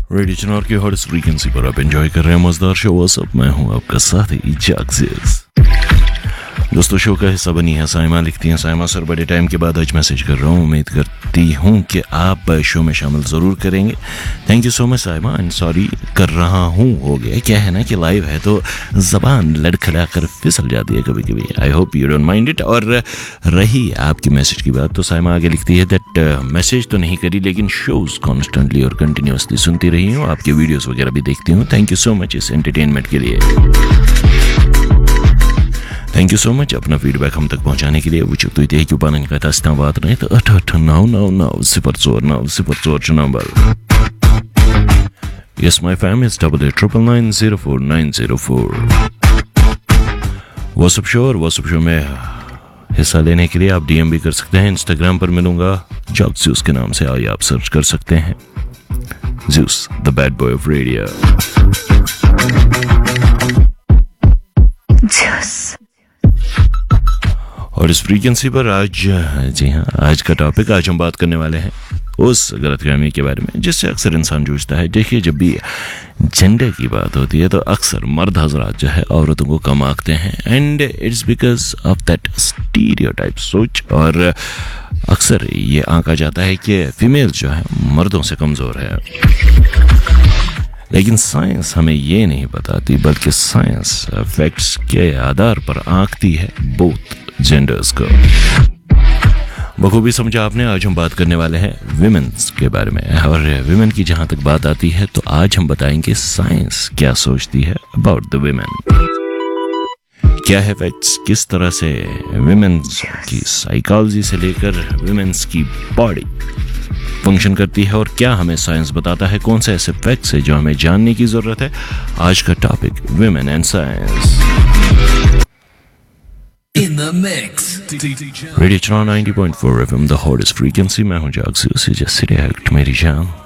Radio चिनार की hot frequency पर आप एंजॉय कर रहे हैं मजेदार शो। व्हाट्सअप, मैं हूं आपका साथी जैक्सिस। दोस्तों, शो का हिस्सा बनी है साइमा। लिखती हैं साइमा, सर बड़े टाइम के बाद आज मैसेज कर रहा हूँ, उम्मीद करती हूँ कि आप शो में शामिल ज़रूर करेंगे। Thank you so much Saima, and sorry कर रहा हूँ। हो गया क्या है ना कि लाइव है तो ज़बान लड़खड़ा कर फिसल जाती है कभी कभी। I hope you don't mind it. और रही आपकी मैसेज की बात, तो साइमा आगे लिखती है दैट मैसेज तो नहीं करी लेकिन शोज़ कॉन्स्टेंटली और कंटिन्यूसली सुनती रही हूँ, आपके वीडियोज़ वगैरह भी देखती हूँ। थैंक यू सो मच इस एंटरटेनमेंट के लिए। थैंक यू सो मच अपना फीडबैक हम तक पहुंचाने के लिए। वुचुक तुयते हेकिu panen बात नहीं तो 88999004 number. Yes, my fam is 8899904904। WhatsApp show और व्हाट्सएप शो में हिस्सा लेने के लिए आप डीएम भी कर सकते हैं। इंस्टाग्राम पर मिलूंगा जॉक्स्यूस के नाम से, आइए आप सर्च कर सकते हैं। Juice the bad boy of radio. और इस फ्रीक्वेंसी पर आज, जी हाँ, आज का टॉपिक, आज हम बात करने वाले हैं उस गलतफहमी के बारे में जिससे अक्सर इंसान जूझता है। देखिए, जब भी जेंडर की बात होती है तो अक्सर मर्द हजरात जो है औरतों को कम आंकते हैं, and it's because of that stereotype सोच। और अक्सर ये आंका जाता है कि फीमेल जो है मर्दों से कमज़ोर है, लेकिन साइंस हमें ये नहीं बताती, बल्कि साइंस फैक्ट्स के आधार पर आंकती है बोथ जेंडर्स को। बखूबी समझा आपने। आज हम बात करने वाले हैं विमेन्स के बारे में, और विमेन की जहां तक बात आती है तो आज हम बताएंगे साइंस क्या सोचती है अबाउट द विमेन। क्या है फैक्ट्स, किस तरह से विमेन्स की साइकोलॉजी से लेकर विमेन्स की बॉडी फंक्शन करती है, और क्या हमें साइंस बताता है, कौन से ऐसे फैक्ट्स है जो हमें जानने की जरूरत है। आज का topic women and science. In the mix. Radio Chinar 90.4 FM, the hottest frequency. मैं हूं जॉक्स्यूस, जैसे रिएक्ट मेरी जान।